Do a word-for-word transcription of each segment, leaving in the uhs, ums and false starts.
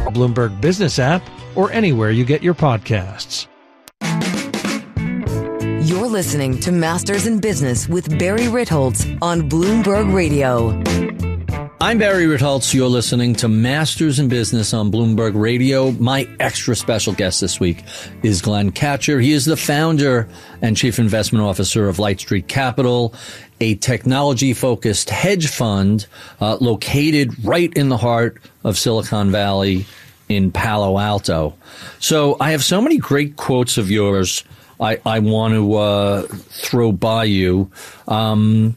Bloomberg Business app, or anywhere you get your podcasts. You're listening to Masters in Business with Barry Ritholtz on Bloomberg Radio. I'm Barry Ritholtz. You're listening to Masters in Business on Bloomberg Radio. My extra special guest this week is Glenn Katcher. He is the founder and chief investment officer of Light Street Capital, a technology-focused hedge fund uh, located right in the heart of Silicon Valley in Palo Alto. So I have so many great quotes of yours I, I want to uh, throw by you. Um,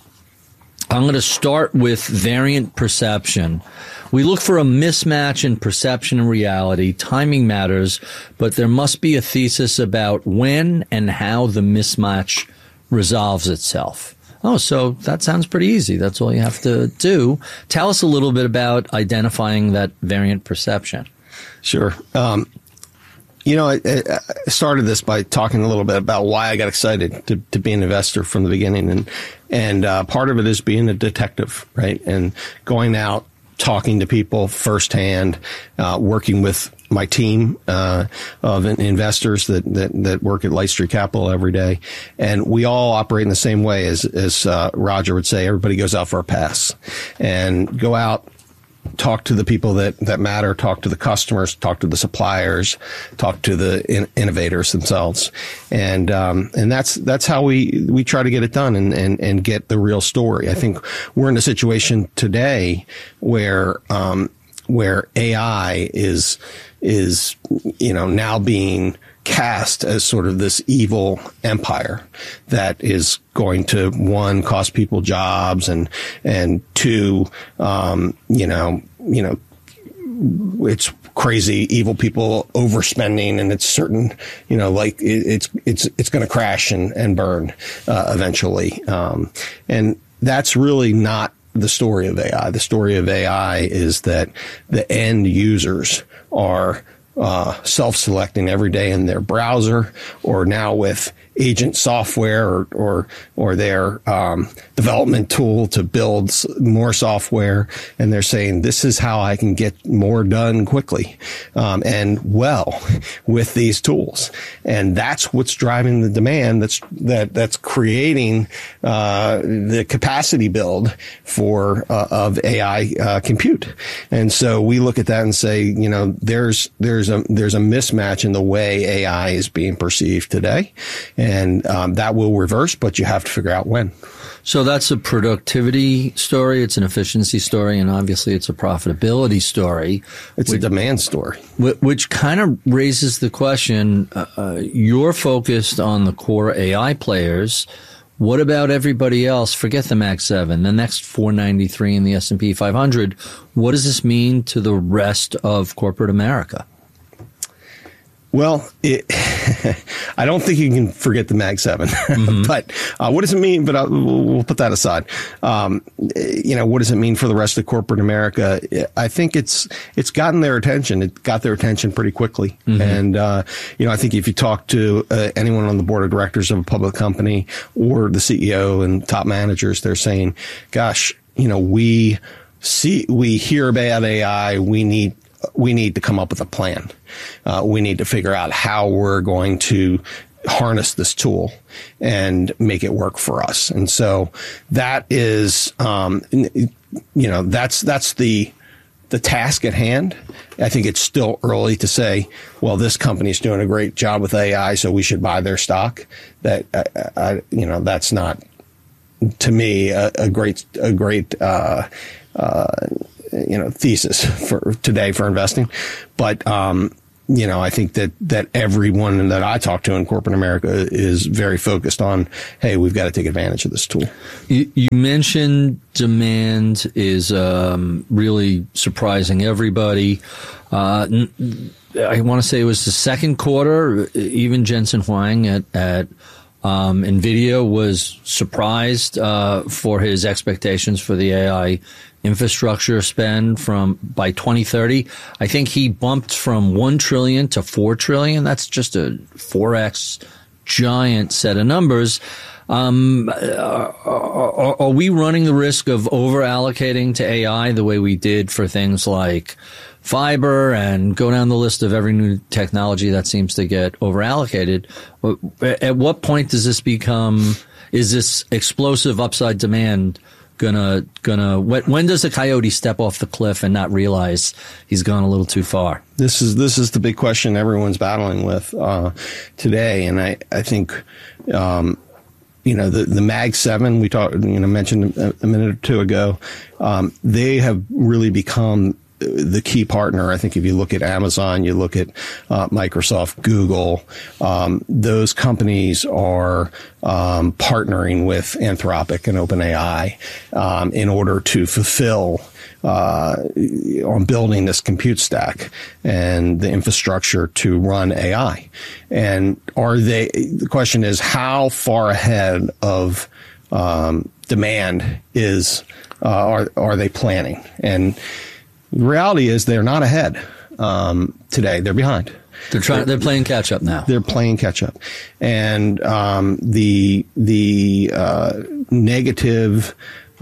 I'm going to start with variant perception. We look for a mismatch in perception and reality. Timing matters, but there must be a thesis about when and how the mismatch resolves itself. Oh, so that sounds pretty easy. That's all you have to do. Tell us a little bit about identifying that variant perception. Sure. Um, you know, I, I started this by talking a little bit about why I got excited to, to be an investor from the beginning. And, and uh, part of it is being a detective, right? And going out, talking to people firsthand, uh, working with my team uh, of investors that, that that work at Light Street Capital every day, and we all operate in the same way as as uh, Roger would say. Everybody goes out for a pass and go out, talk to the people that, that matter, talk to the customers, talk to the suppliers, talk to the in, innovators themselves. And, um, and that's, that's how we, we try to get it done and, and, and get the real story. I think we're in a situation today where, um, where A I is, is, you know, now being cast as sort of this evil empire that is going to, one, cost people jobs, and and two, um, you know, you know, it's crazy, evil people overspending, and it's certain, you know, like it, it's it's it's going to crash and and burn uh, eventually, um, and that's really not the story of A I. The story of A I is that the end users are Uh, self-selecting every day in their browser, or now with agent software, or or, or their um, development tool to build more software, and they're saying, this is how I can get more done quickly um, and well with these tools. And that's what's driving the demand. That's that that's creating uh, the capacity build for uh, of A I uh, compute. And so we look at that and say, you know, there's there's a there's a mismatch in the way A I is being perceived today. And um, that will reverse, but you have to figure out when. So that's a productivity story. It's an efficiency story. And obviously it's a profitability story. It's which, a demand story. Which kind of raises the question, uh, uh, you're focused on the core A I players. What about everybody else? Forget the Mag seven, the next four ninety-three in the S and P five hundred. What does this mean to the rest of corporate America? Well, it, I don't think you can forget the Mag seven, mm-hmm. but uh, what does it mean? But uh, we'll, we'll put that aside. Um, you know, what does it mean for the rest of corporate America? I think it's it's gotten their attention. It got their attention pretty quickly. Mm-hmm. And, uh, you know, I think if you talk to uh, anyone on the board of directors of a public company or the C E O and top managers, they're saying, gosh, you know, we see, we hear about A I. We need We need to come up with a plan. Uh, we need to figure out how we're going to harness this tool and make it work for us. And so that is, um, you know, that's that's the the task at hand. I think it's still early to say, well, this company's doing a great job with A I, so we should buy their stock. That I, I, you know, that's not, to me, a, a great a great. Uh, uh, you know, thesis for today for investing. But, um, you know, I think that, that everyone that I talk to in corporate America is very focused on, hey, we've got to take advantage of this tool. You, you mentioned demand is um, really surprising everybody. Uh, I want to say it was the second quarter, even Jensen Huang at, at um, NVIDIA was surprised uh, for his expectations for the A I infrastructure spend from by twenty thirty. I think he bumped from one trillion to four trillion. That's just a four X giant set of numbers. Um, are, are, are we running the risk of over allocating to A I the way we did for things like fiber and go down the list of every new technology that seems to get over allocated? At what point does this become, is this explosive upside demand gonna, gonna, when, when does a coyote step off the cliff and not realize he's gone a little too far? This is, this is the big question everyone's battling with, uh, today. And I, I think, um, you know, the, the Mag seven we talked, you know, mentioned a, a minute or two ago, um, they have really become the key partner. I think if you look at Amazon, you look at uh, Microsoft, Google, um, those companies are um, partnering with Anthropic and OpenAI um, in order to fulfill uh, on building this compute stack and the infrastructure to run A I. And are they, the question is, how far ahead of um, demand is, uh, are, are they planning? And the reality is they're not ahead um, today. They're behind. They're trying. They're playing catch up now. They're playing catch up, and um, the the uh, negative,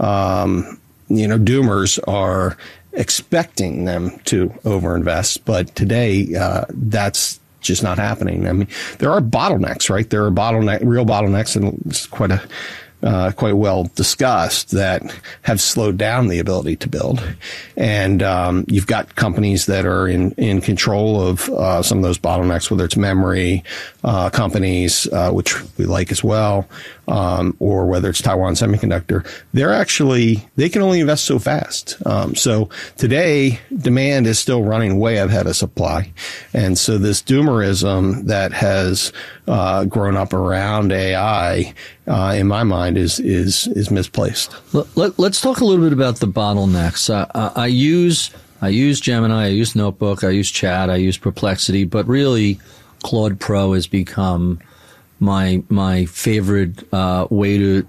um, you know, doomers are expecting them to overinvest, but today uh, that's just not happening. I mean, there are bottlenecks, right? There are bottleneck, real bottlenecks, and it's quite a. Uh, quite well discussed that have slowed down the ability to build. And um, you've got companies that are in, in control of uh, some of those bottlenecks, whether it's memory uh, companies, uh, which we like as well, um, or whether it's Taiwan Semiconductor. They're actually, they can only invest so fast. Um, so today, demand is still running way ahead of supply. And so this doomerism that has uh, grown up around A I, uh, in my mind, is is is misplaced. Let, let, let's talk a little bit about the bottlenecks. Uh, I, I use I use Gemini, I use Notebook, I use Chat, I use Perplexity, but really Claude Pro has become my my favorite uh, way to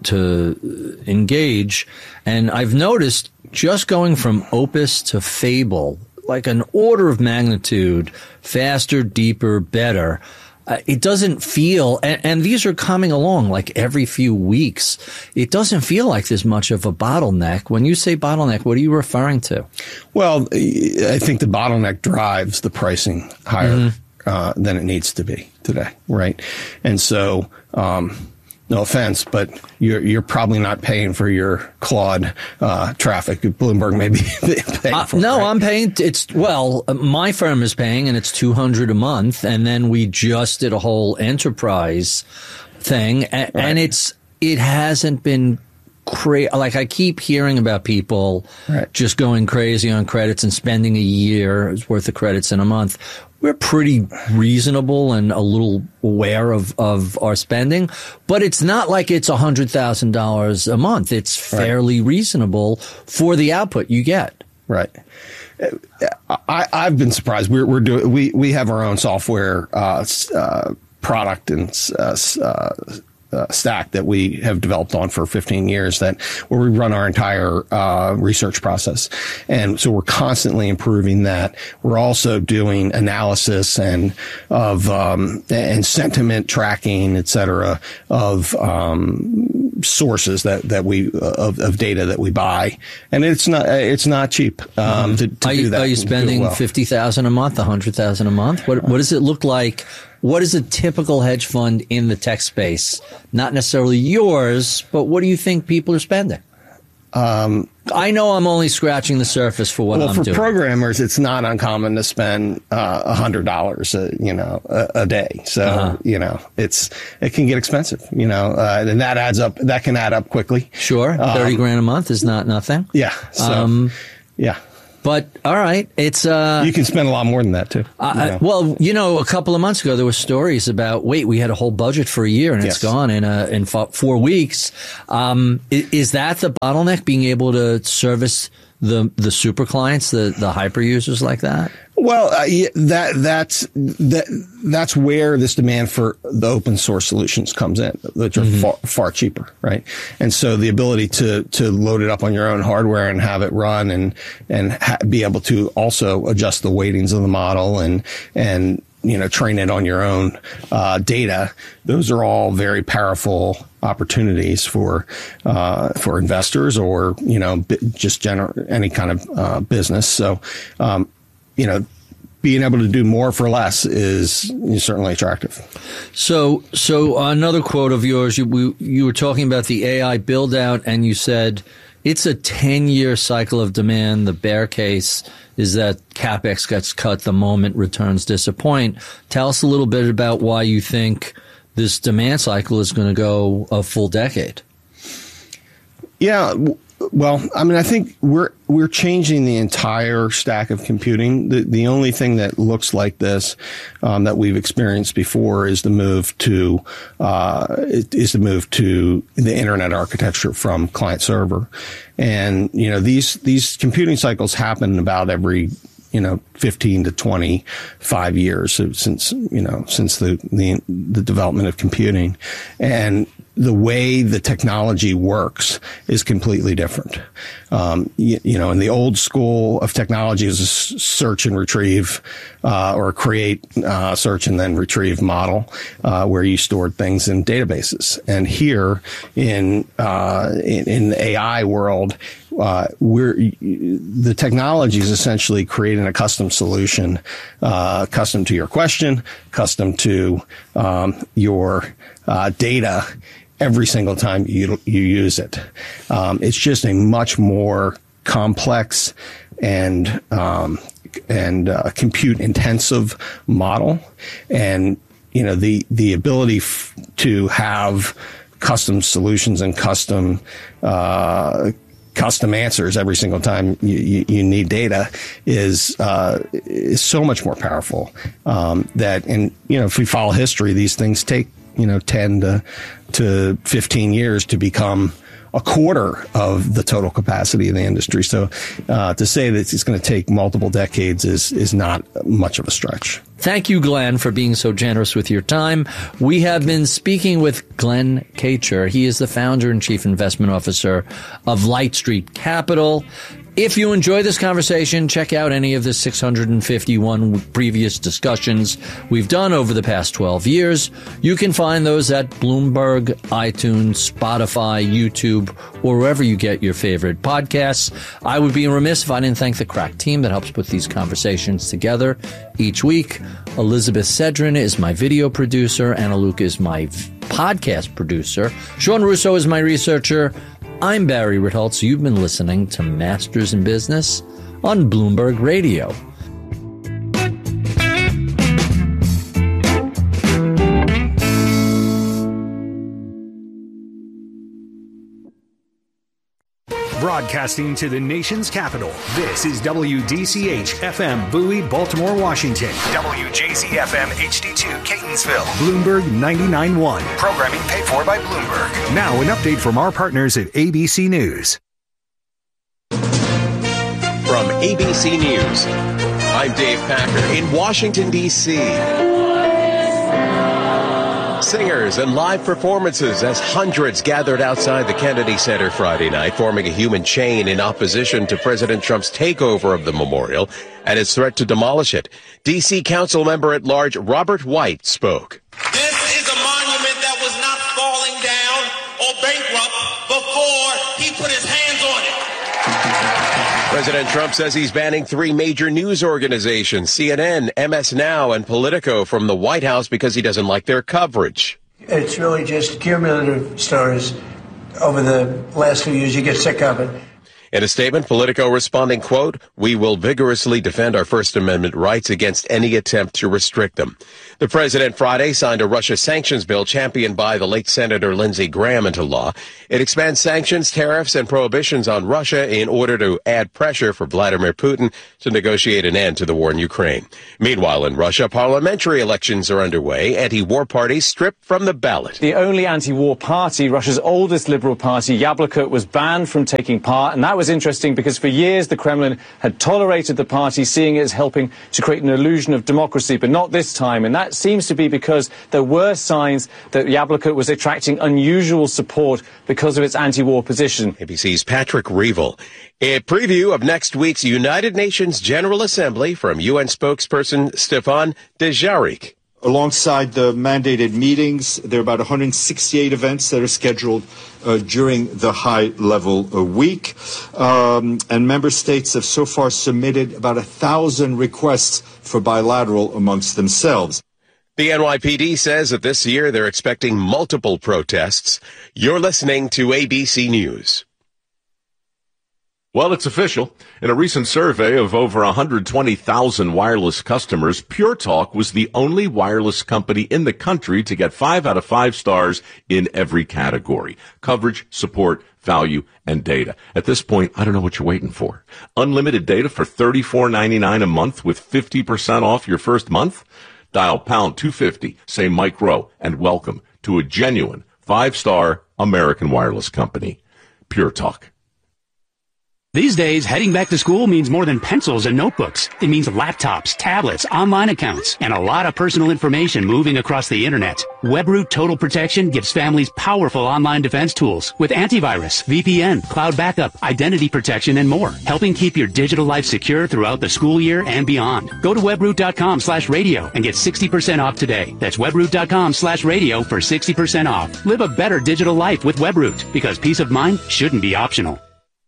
to engage. And I've noticed just going from Opus to Fable, like an order of magnitude faster, deeper, better. Uh, it doesn't feel, and, and these are coming along like every few weeks. It doesn't feel like there's much of a bottleneck. When you say bottleneck, what are you referring to? Well, I think the bottleneck drives the pricing higher mm-hmm. uh, than it needs to be today, right? And so, um, no offense, but you're you're probably not paying for your Claude uh, traffic. Bloomberg may be paying uh, for it. No, right? I'm paying. It's well, my firm is paying, and it's two hundred a month. And then we just did a whole enterprise thing, and, right. and it's it hasn't been crazy. Like I keep hearing about people right. just going crazy on credits and spending a year's worth of credits in a month. We're pretty reasonable and a little aware of, of our spending, but it's not like it's one hundred thousand dollars a month. It's fairly right. reasonable for the output you get. Right. I, I've been surprised. We're, we're doing, we, we have our own software, uh, uh, product and, uh, uh, Uh, stack that we have developed on for fifteen years that where we run our entire uh, research process. And so we're constantly improving that. We're also doing analysis and of um, and sentiment tracking, et cetera, of um, sources that that we of, of data that we buy. And it's not it's not cheap um, to, to are do you, that. Are you spending well. fifty thousand a month, a hundred thousand a month? What what does it look like? What is a typical hedge fund in the tech space? Not necessarily yours, but what do you think people are spending? Um, I know I'm only scratching the surface for what well, I'm for doing. For programmers, it's not uncommon to spend uh, one hundred dollars, a, you know, a, a day. So, uh-huh. you know, it's it can get expensive, you know, uh, and that adds up. That can add up quickly. Sure, thirty um, grand a month is not nothing. Yeah. So, um, yeah. But all right, it's uh, you can spend a lot more than that too. Uh, you know. Well, you know, a couple of months ago there were stories about wait, we had a whole budget for a year and yes. it's gone in uh, in four weeks. Um, is, is that the bottleneck? Being able to service the the super clients, the the hyper users like that? Well, uh, yeah, that that's that that's where this demand for the open source solutions comes in, which are mm-hmm. far, far cheaper, right? And so the ability to to load it up on your own hardware and have it run and and ha- be able to also adjust the weightings of the model and and you know, train it on your own uh, data. Those are all very powerful opportunities for uh, for investors or, you know, b- just general any kind of uh, business. So, um, you know, being able to do more for less is, is certainly attractive. So, so another quote of yours, you, we, you were talking about the A I build out, and you said it's a ten-year cycle of demand. The bear case is that CapEx gets cut the moment returns disappoint. Tell us a little bit about why you think this demand cycle is going to go a full decade. Yeah. Well, I mean, I think we're we're changing the entire stack of computing. The the only thing that looks like this um, that we've experienced before is the move to uh, is the move to the internet architecture from client server, and you know these these computing cycles happen about every you know fifteen to twenty-five years since you know since the the, the development of computing, and the way the technology works is completely different. Um, you, you know, in the old school of technology is a search and retrieve, uh, or create, uh, search and then retrieve model, uh, where you stored things in databases. And here in, uh, in, in the A I world, uh, we're, the technology is essentially creating a custom solution, uh, custom to your question, custom to, um, your, uh, data, every single time you you use it. Um, it's just a much more complex and um, and uh, compute intensive model, and you know the the ability f- to have custom solutions and custom uh, custom answers every single time you, you, you need data is uh, is so much more powerful. Um, that and you know if we follow history, these things take you know ten to to fifteen years to become a quarter of the total capacity of the industry. So uh, to say that it's going to take multiple decades is is not much of a stretch. Thank you, Glenn, for being so generous with your time. We have been speaking with Glenn Kacher. He is the founder and chief investment officer of Light Street Capital. If you enjoy this conversation, check out any of the six hundred fifty-one previous discussions we've done over the past twelve years. You can find those at Bloomberg, iTunes, Spotify, YouTube, or wherever you get your favorite podcasts. I would be remiss if I didn't thank the crack team that helps put these conversations together each week. Elizabeth Sedrin is my video producer. Anna Luke is my podcast producer. Sean Russo is my researcher. I'm Barry Ritholtz. You've been listening to Masters in Business on Bloomberg Radio. Broadcasting to the nation's capital, this is W D C H F M Bowie, Baltimore, Washington. W J Z F M H D two, Catonsville. Bloomberg ninety-nine point one. Programming paid for by Bloomberg. Now an update from our partners at A B C News. From A B C News, I'm Dave Packer in Washington, D C Singers and live performances as hundreds gathered outside the Kennedy Center Friday night, forming a human chain in opposition to President Trump's takeover of the memorial and his threat to demolish it. D C Council member at large Robert White spoke. This is a monument that was not falling down or bankrupt before he put his hands on it. President Trump says he's banning three major news organizations, C N N, M S Now, and Politico, from the White House because he doesn't like their coverage. It's really just cumulative stories over the last few years. You get sick of it. In a statement, Politico responding, quote, "We will vigorously defend our First Amendment rights against any attempt to restrict them." The president Friday signed a Russia sanctions bill championed by the late Senator Lindsey Graham into law. It expands sanctions, tariffs, and prohibitions on Russia in order to add pressure for Vladimir Putin to negotiate an end to the war in Ukraine. Meanwhile, in Russia, parliamentary elections are underway. Anti-war parties stripped from the ballot. The only anti-war party, Russia's oldest liberal party, Yabloko, was banned from taking part, and that was interesting because for years the Kremlin had tolerated the party, seeing it as helping to create an illusion of democracy, but not this time. And that seems to be because there were signs that Yabloko was attracting unusual support because of its anti-war position. A B C's Patrick Reevell. A preview of next week's United Nations General Assembly from U N spokesperson Stefan Dujarric. Alongside the mandated meetings, there are about one hundred sixty-eight events that are scheduled uh, during the high-level uh, week. Um, and member states have so far submitted about a thousand requests for bilateral amongst themselves. The N Y P D says that this year they're expecting multiple protests. You're listening to A B C News. Well, it's official. In a recent survey of over one hundred twenty thousand wireless customers, Pure Talk was the only wireless company in the country to get five out of five stars in every category: coverage, support, value, and data. At this point, I don't know what you're waiting for. Unlimited data for thirty-four ninety-nine a month with fifty percent off your first month? Dial pound two fifty, say Mike Rowe, and welcome to a genuine five-star American wireless company. Pure Talk. These days, heading back to school means more than pencils and notebooks. It means laptops, tablets, online accounts, and a lot of personal information moving across the internet. WebRoot Total Protection gives families powerful online defense tools with antivirus, V P N, cloud backup, identity protection, and more, helping keep your digital life secure throughout the school year and beyond. Go to webroot.com slash radio and get sixty percent off today. That's webroot.com slash radio for sixty percent off. Live a better digital life with WebRoot, because peace of mind shouldn't be optional.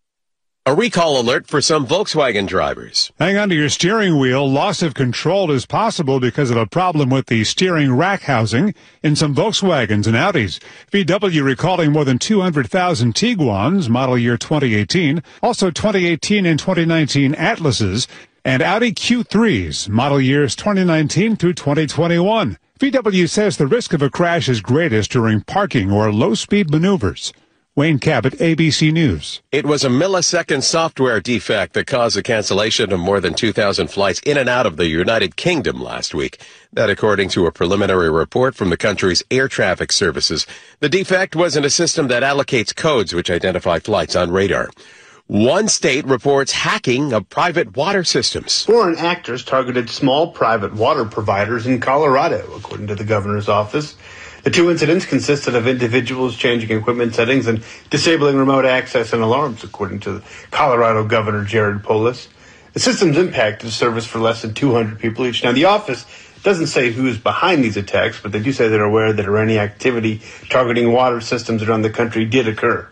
A recall alert for some Volkswagen drivers. Hang on to your steering wheel. Loss of control is possible because of a problem with the steering rack housing in some Volkswagens and Audis. V W recalling more than two hundred thousand Tiguans, model year twenty eighteen, also twenty eighteen and twenty nineteen Atlases, and Audi Q threes, model years twenty nineteen through twenty twenty-one. V W says the risk of a crash is greatest during parking or low-speed maneuvers. Wayne Cabot, A B C News. It was a millisecond software defect that caused the cancellation of more than two thousand flights in and out of the United Kingdom last week. That according to a preliminary report from the country's air traffic services. The defect was in a system that allocates codes which identify flights on radar. One state reports hacking of private water systems. Foreign actors targeted small private water providers in Colorado, according to the governor's office. The two incidents consisted of individuals changing equipment settings and disabling remote access and alarms, according to Colorado Governor Jared Polis. The systems impacted service for less than two hundred people each. Now, the office doesn't say who is behind these attacks, but they do say they're aware that any activity targeting water systems around the country did occur.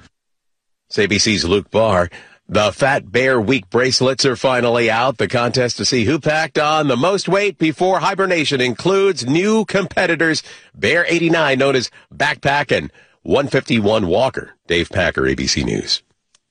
A B C's Luke Barr. The Fat Bear Week bracelets are finally out. The contest to see who packed on the most weight before hibernation includes new competitors, Bear eighty-nine, known as Backpack, and one fifty-one Walker. Dave Packer, A B C News.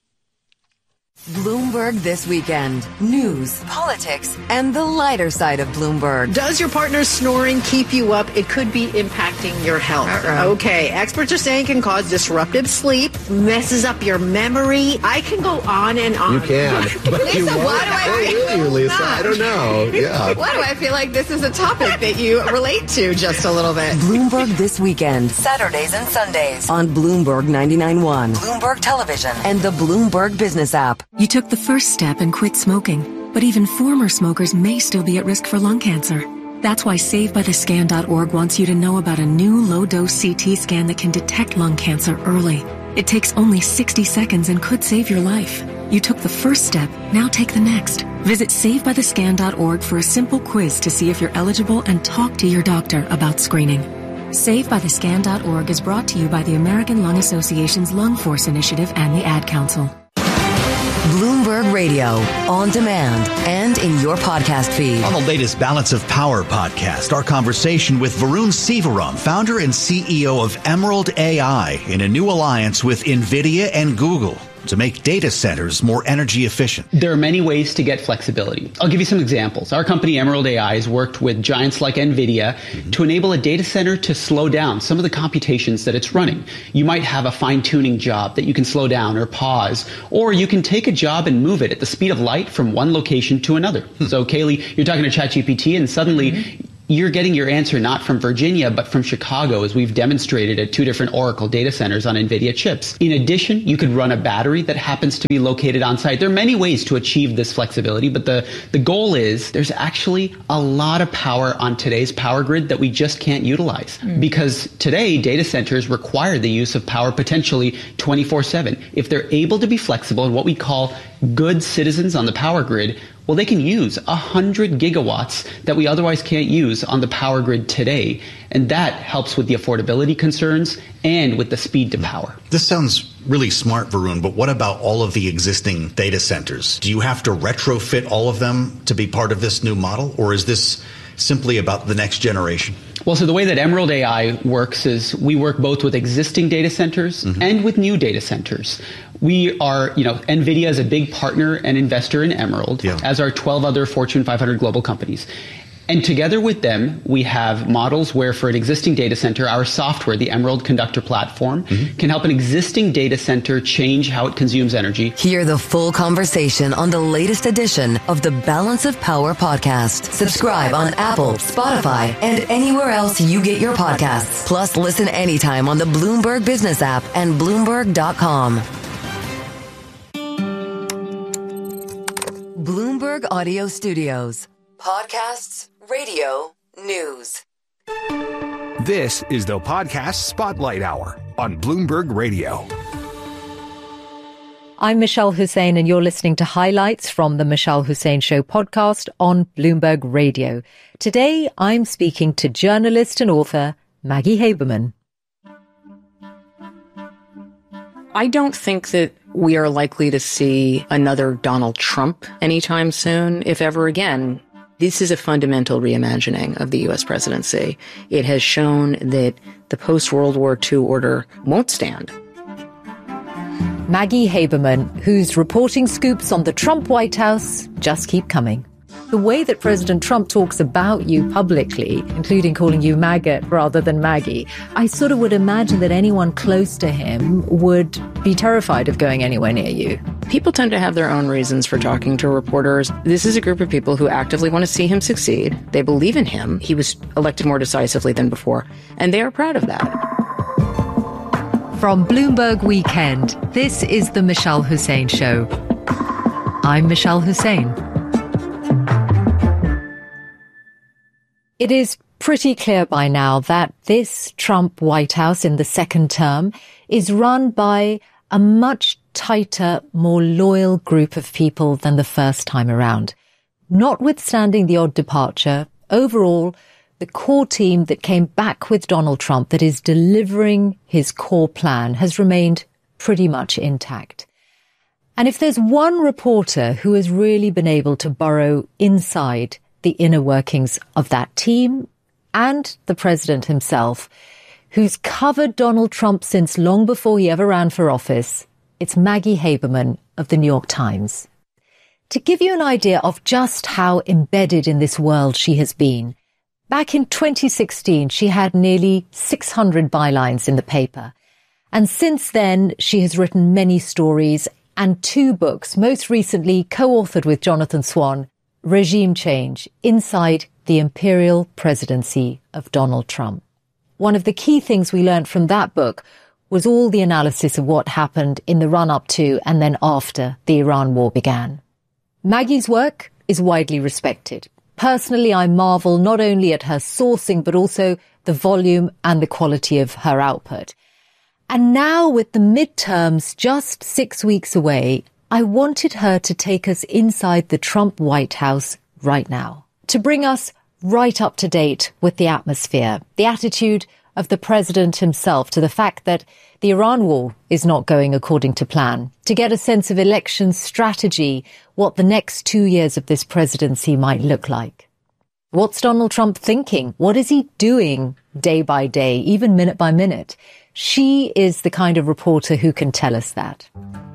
Bloomberg This Weekend. News, politics, and the lighter side of Bloomberg. Does your partner's snoring keep you up? It could be impacting your health. Uh-oh. Okay, experts are saying it can cause disruptive sleep, messes up your memory. I can go on and on. You can. But Lisa, you why do I feel you, Lisa? not? I don't know. Yeah. Why do I feel like this is a topic that you relate to just a little bit? Bloomberg This Weekend. Saturdays and Sundays on Bloomberg ninety-nine point one, Bloomberg Television, and the Bloomberg Business app. You took the first step and quit smoking, but even former smokers may still be at risk for lung cancer. That's why Save By The Scan dot org wants you to know about a new low-dose C T scan that can detect lung cancer early. It takes only sixty seconds and could save your life. You took the first step, now take the next. Visit Save By The Scan dot org for a simple quiz to see if you're eligible and talk to your doctor about screening. Save By The Scan dot org is brought to you by the American Lung Association's Lung Force Initiative and the Ad Council. Bloomberg Radio, on demand, and in your podcast feed. On the latest Balance of Power podcast, our conversation with Varun Sivaram, founder and C E O of Emerald A I, in a new alliance with NVIDIA and Google to make data centers more energy efficient. There are many ways to get flexibility. I'll give you some examples. Our company, Emerald A I, has worked with giants like NVIDIA mm-hmm. to enable a data center to slow down some of the computations that it's running. You might have a fine-tuning job that you can slow down or pause, or you can take a job and move it at the speed of light from one location to another. Hmm. So, Kaylee, you're talking to ChatGPT, and suddenly mm-hmm. you're getting your answer not from Virginia, but from Chicago, as we've demonstrated at two different Oracle data centers on NVIDIA chips. In addition, you could run a battery that happens to be located on site. There are many ways to achieve this flexibility, but the, the goal is there's actually a lot of power on today's power grid that we just can't utilize. Mm. Because today, data centers require the use of power potentially twenty-four seven. If they're able to be flexible and what we call good citizens on the power grid, well, they can use one hundred gigawatts that we otherwise can't use on the power grid today. And that helps with the affordability concerns and with the speed to power. This sounds really smart, Varun, but what about all of the existing data centers? Do you have to retrofit all of them to be part of this new model, or is this simply about the next generation? Well, so the way that Emerald A I works is we work both with existing data centers mm-hmm. and with new data centers. We are, you know, NVIDIA is a big partner and investor in Emerald, yeah. as are twelve other Fortune five hundred global companies. And together with them, we have models where for an existing data center, our software, the Emerald Conductor platform, mm-hmm. can help an existing data center change how it consumes energy. Hear the full conversation on the latest edition of the Balance of Power podcast. Subscribe on Apple, Spotify, and anywhere else you get your podcasts. Plus, listen anytime on the Bloomberg Business app and Bloomberg dot com. Bloomberg Audio Studios. Podcasts, radio, news. This is the Podcast Spotlight Hour on Bloomberg Radio. I'm Michelle Hussein, and you're listening to highlights from the Michelle Hussein Show podcast on Bloomberg Radio. Today, I'm speaking to journalist and author Maggie Haberman. I don't think that we are likely to see another Donald Trump anytime soon, if ever again. This is a fundamental reimagining of the U S presidency. It has shown that the post-World War Two order won't stand. Maggie Haberman, whose reporting scoops on the Trump White House just keep coming. The way that President Trump talks about you publicly, including calling you maggot rather than Maggie, I sort of would imagine that anyone close to him would be terrified of going anywhere near you. People tend to have their own reasons for talking to reporters. This is a group of people who actively want to see him succeed. They believe in him. He was elected more decisively than before, and they are proud of that. From Bloomberg Weekend, this is the Michelle Hussein Show. I'm Michelle Hussein. It is pretty clear by now that this Trump White House in the second term is run by a much tighter, more loyal group of people than the first time around. Notwithstanding the odd departure, overall, the core team that came back with Donald Trump that is delivering his core plan has remained pretty much intact. And if there's one reporter who has really been able to burrow inside the inner workings of that team and the president himself, who's covered Donald Trump since long before he ever ran for office, it's Maggie Haberman of the New York Times. To give you an idea of just how embedded in this world she has been, back in twenty sixteen, she had nearly six hundred bylines in the paper. And since then, she has written many stories and two books, most recently co-authored with Jonathan Swan, Regime Change, Inside the Imperial Presidency of Donald Trump. One of the key things we learned from that book was all the analysis of what happened in the run-up to and then after the Iran war began. Maggie's work is widely respected. Personally, I marvel not only at her sourcing, but also the volume and the quality of her output. And now, with the midterms just six weeks away, I wanted her to take us inside the Trump White House right now, to bring us right up to date with the atmosphere, the attitude of the president himself to the fact that the Iran war is not going according to plan, to get a sense of election strategy, what the next two years of this presidency might look like. What's Donald Trump thinking? What is he doing day by day, even minute by minute? She is the kind of reporter who can tell us that.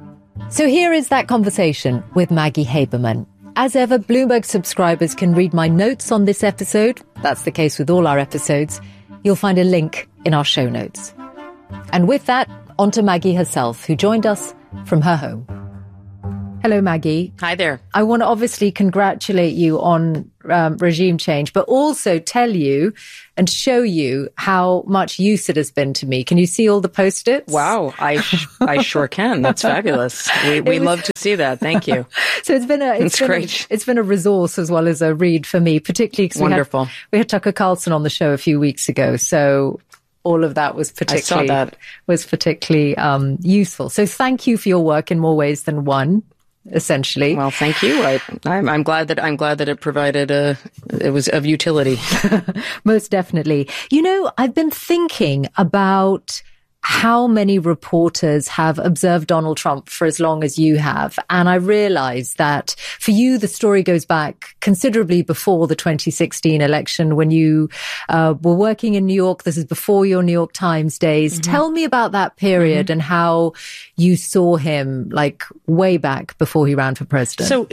So here is that conversation with Maggie Haberman. As ever, Bloomberg subscribers can read my notes on this episode. That's the case with all our episodes. You'll find a link in our show notes. And with that, on to Maggie herself, who joined us from her home. Hello, Maggie. Hi there. I want to obviously congratulate you on um, regime change, but also tell you and show you how much use it has been to me. Can you see all the Post-its? Wow, I sh- I sure can. That's fabulous. We we was... love to see that. Thank you. So it's been a it's That's been great. A, it's been a resource as well as a read for me, particularly because we Wonderful. had, we had Tucker Carlson on the show a few weeks ago. So all of that was particularly I saw that. was particularly um, useful. So thank you for your work in more ways than one. Essentially. Well, thank you. I, I'm, I'm glad that I'm glad that it provided a, it was of utility. Most definitely. You know, I've been thinking about how many reporters have observed Donald Trump for as long as you have. And I realize that for you, the story goes back considerably before the twenty sixteen election when you uh, were working in New York. This is before your New York Times days. Mm-hmm. Tell me about that period mm-hmm. and how you saw him like way back before he ran for president. So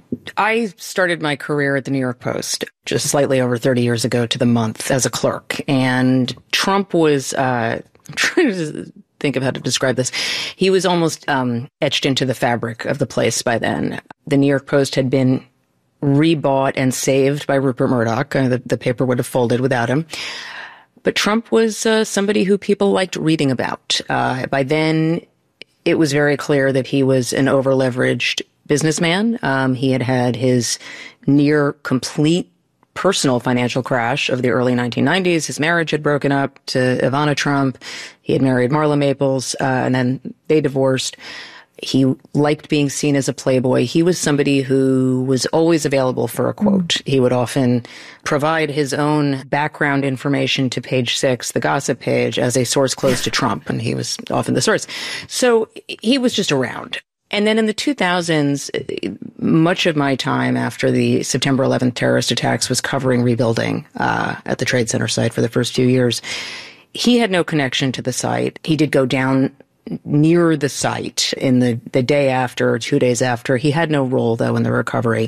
I started my career at the New York Post just slightly over thirty years ago to the month as a clerk. And Trump was, uh, I'm trying to think of how to describe this. He was almost um, etched into the fabric of the place by then. The New York Post had been rebought and saved by Rupert Murdoch. Uh, the, the paper would have folded without him. But Trump was uh, somebody who people liked reading about. Uh, by then, it was very clear that he was an over-leveraged businessman. Um, he had had his near complete personal financial crash of the early nineteen nineties. His marriage had broken up to Ivana Trump. He had married Marla Maples, uh, and then they divorced. He liked being seen as a playboy. He was somebody who was always available for a quote. Mm. He would often provide his own background information to Page Six, the gossip page, as a source close to Trump, and he was often the source. So he was just around. And then in the two thousands, much of my time after the September eleventh terrorist attacks was covering rebuilding uh, at the Trade Center site for the first few years. He had no connection to the site. He did go down near the site in the, the day after or two days after. He had no role, though, in the recovery.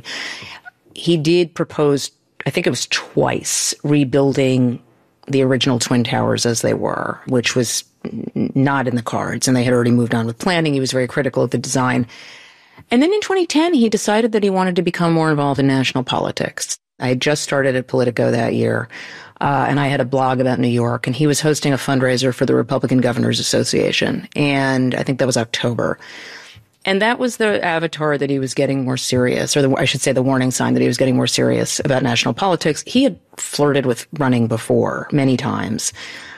He did propose, I think it was twice, rebuilding the original Twin Towers as they were, which was not in the cards, and they had already moved on with planning. He was very critical of the design. And then in twenty ten, he decided that he wanted to become more involved in national politics. I had just started at Politico that year, uh, and I had a blog about New York, and he was hosting a fundraiser for the Republican Governors Association, and I think that was October. And that was the avatar that he was getting more serious, or the, I should say the warning sign that he was getting more serious about national politics. He had flirted with running before many times.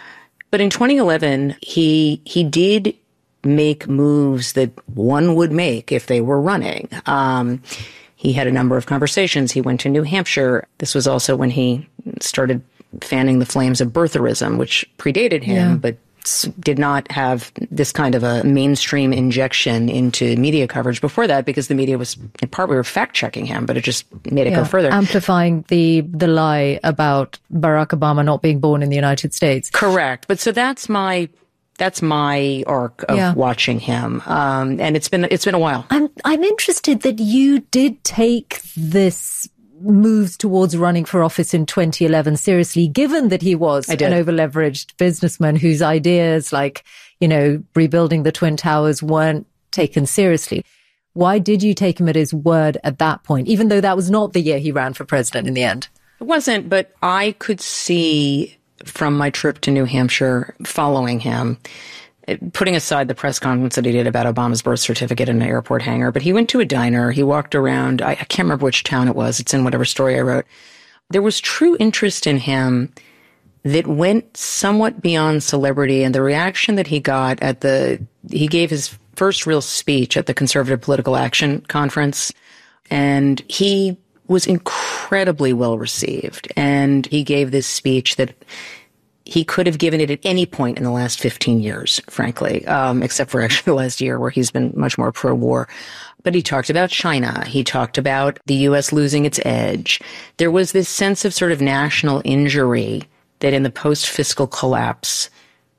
But in twenty eleven, he he did make moves that one would make if they were running. Um, he had a number of conversations. He went to New Hampshire. This was also when he started fanning the flames of birtherism, which predated him, yeah. but did not have this kind of a mainstream injection into media coverage before that, because the media was, in part, we were fact-checking him, but it just made it yeah. go further. Amplifying the the lie about Barack Obama not being born in the United States. Correct. But so that's my that's my arc of yeah. watching him. Um, and it's been it's been a while. I'm I'm interested that you did take this moves towards running for office in twenty eleven seriously, given that he was an over-leveraged businessman whose ideas like, you know, rebuilding the Twin Towers weren't taken seriously. Why did you take him at his word at that point, even though that was not the year he ran for president in the end? It wasn't, but I could see from my trip to New Hampshire following him, putting aside the press conference that he did about Obama's birth certificate in an airport hangar, but he went to a diner, he walked around, I, I can't remember which town it was, it's in whatever story I wrote. There was true interest in him that went somewhat beyond celebrity, and the reaction that he got at the, he gave his first real speech at the Conservative Political Action Conference, and he was incredibly well received, and he gave this speech that he could have given it at any point in the last fifteen years, frankly, um, except for actually the last year where he's been much more pro-war. But he talked about China. He talked about the U S losing its edge. There was this sense of sort of national injury that in the post-fiscal collapse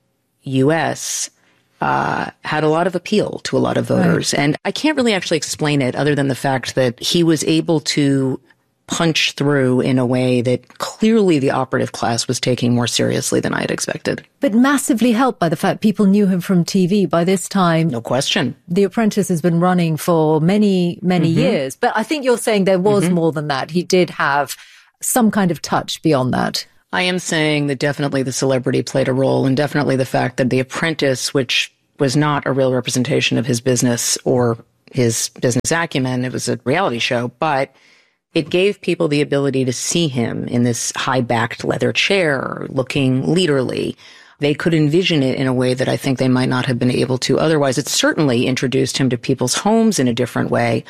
U S uh, had a lot of appeal to a lot of voters. Right. And I can't really actually explain it other than the fact that he was able to punch through in a way that clearly the operative class was taking more seriously than I had expected. But massively helped by the fact people knew him from T V. By this time, no question, The Apprentice has been running for many, many mm-hmm. years. But I think you're saying there was mm-hmm. more than that. He did have some kind of touch beyond that. I am saying that definitely the celebrity played a role, and definitely the fact that The Apprentice, which was not a real representation of his business or his business acumen, it was a reality show, but it gave people the ability to see him in this high-backed leather chair, looking leaderly. They could envision it in a way that I think they might not have been able to otherwise. It certainly introduced him to people's homes in a different way.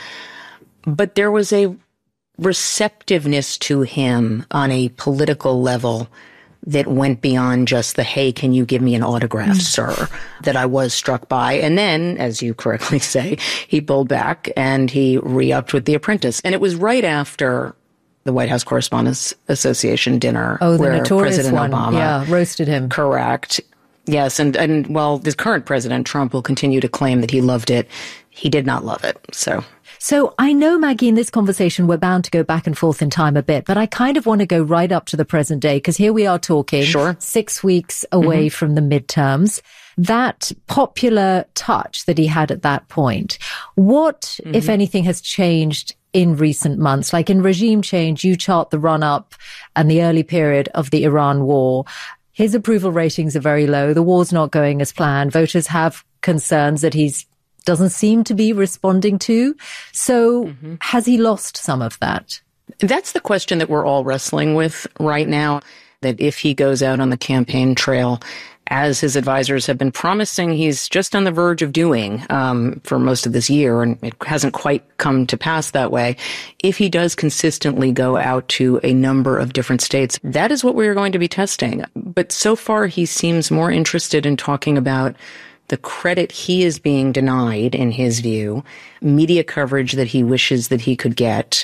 But there was a receptiveness to him on a political level that went beyond just the, hey, can you give me an autograph, mm. sir, that I was struck by. And then, as you correctly say, he pulled back and he re-upped with The Apprentice. And it was right after the White House Correspondents Association dinner oh, the where notorious President one. Obama yeah, roasted him. Correct. Yes. And, and well, the current president, Trump, will continue to claim that he loved it. He did not love it. So... So I know, Maggie, in this conversation, we're bound to go back and forth in time a bit, but I kind of want to go right up to the present day, because here we are talking sure. six weeks away mm-hmm. from the midterms. That popular touch that he had at that point, what, mm-hmm. if anything, has changed in recent months? Like in regime change, you chart the run-up and the early period of the Iran war. His approval ratings are very low. The war's not going as planned. Voters have concerns that he's doesn't seem to be responding to. So mm-hmm. has he lost some of that? That's the question that we're all wrestling with right now, that if he goes out on the campaign trail, as his advisors have been promising he's just on the verge of doing um, for most of this year, and it hasn't quite come to pass that way, if he does consistently go out to a number of different states, that is what we're going to be testing. But so far, he seems more interested in talking about the credit he is being denied, in his view, media coverage that he wishes that he could get,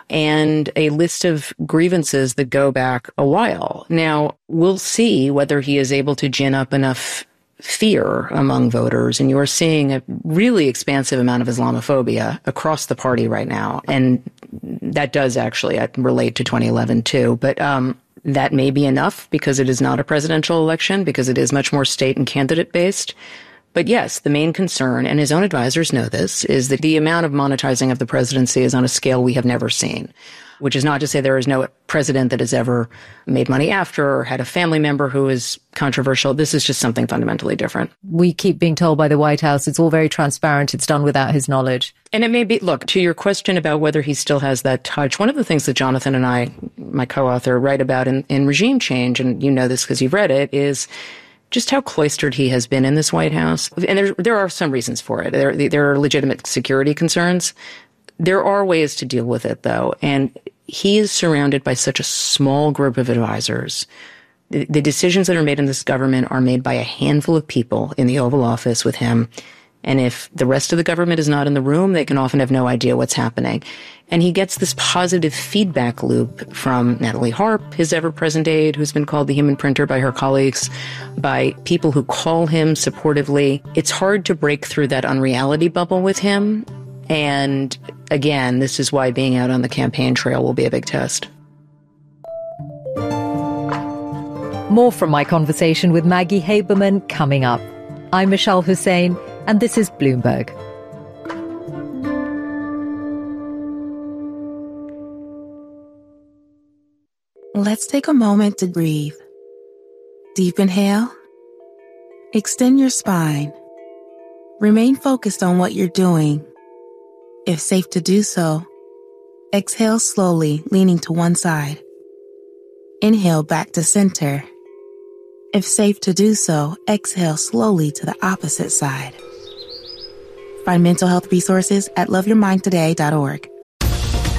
and a list of grievances that go back a while. Now, we'll see whether he is able to gin up enough fear among voters, and you're seeing a really expansive amount of Islamophobia across the party right now, and that does actually relate to twenty eleven too, but um that may be enough because it is not a presidential election, because it is much more state and candidate based. But yes, the main concern, and his own advisors know this, is that the amount of monetizing of the presidency is on a scale we have never seen, which is not to say there is no president that has ever made money after or had a family member who is controversial. This is just something fundamentally different. We keep being told by the White House it's all very transparent. It's done without his knowledge. And it may be, look, to your question about whether he still has that touch, one of the things that Jonathan and I, my co-author, write about in, in Regime Change, and you know this because you've read it, is just how cloistered he has been in this White House. And there, there are some reasons for it. There, there are legitimate security concerns. There are ways to deal with it, though. And he is surrounded by such a small group of advisors. The, the decisions that are made in this government are made by a handful of people in the Oval Office with him. And if the rest of the government is not in the room, they can often have no idea what's happening. And he gets this positive feedback loop from Natalie Harp, his ever-present aide, who's been called the human printer by her colleagues, by people who call him supportively. It's hard to break through that unreality bubble with him. And again, this is why being out on the campaign trail will be a big test. More from my conversation with Maggie Haberman coming up. I'm Michelle Hussein, and this is Bloomberg. Let's take a moment to breathe. Deep inhale. Extend your spine. Remain focused on what you're doing. If safe to do so, exhale slowly, leaning to one side. Inhale back to center. If safe to do so, exhale slowly to the opposite side. Find mental health resources at love your mind today dot org.